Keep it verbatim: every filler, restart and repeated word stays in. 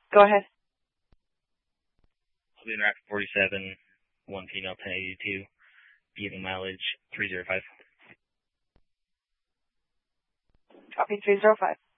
Go ahead. I'll be in Rapid forty-seven, one female ten eighty-two, giving mileage three zero five. Copy three zero five.